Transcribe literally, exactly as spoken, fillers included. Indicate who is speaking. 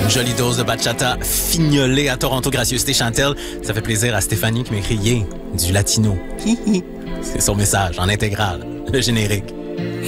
Speaker 1: jolie dose de bachata fignolée à Toronto, gracieuseté Chantel. Ça fait plaisir à Stéphanie qui m'écrit « Yeah, du latino. » C'est son message en intégrale, le générique.